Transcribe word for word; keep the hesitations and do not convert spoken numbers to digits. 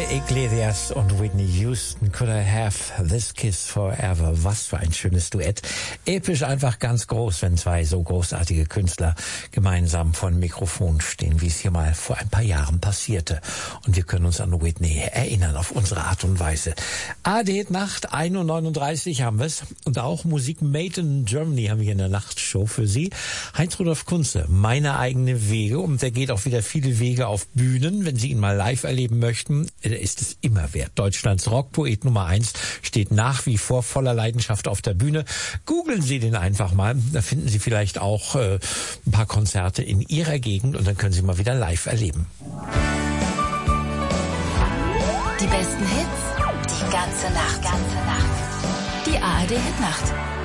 Iglesias und Whitney Houston, Could I Have This Kiss Forever? Was für ein schönes Duett. Episch, einfach ganz groß, wenn zwei so großartige Künstler gemeinsam vor dem Mikrofon stehen, wie es hier mal vor ein paar Jahren passierte. Und wir können uns an Whitney erinnern, auf unsere Art und Weise. A D Nacht, ein Uhr neununddreißig haben wir es. Und auch Musik Made in Germany haben wir in der Nachtshow für Sie. Heinz-Rudolf Kunze, Meine eigene Wege. Und der geht auch wieder viele Wege auf Bühnen. Wenn Sie ihn mal live erleben möchten, ist es immer wert. Deutschlands Rockpoet Nummer eins steht nach wie vor voller Leidenschaft auf der Bühne. Googeln Sie den einfach mal. Da finden Sie vielleicht auch äh, ein paar Konzerte in Ihrer Gegend und dann können Sie mal wieder live erleben. Die besten Hits, die ganze Nacht. Ganze Nacht. Die A R D Hitnacht.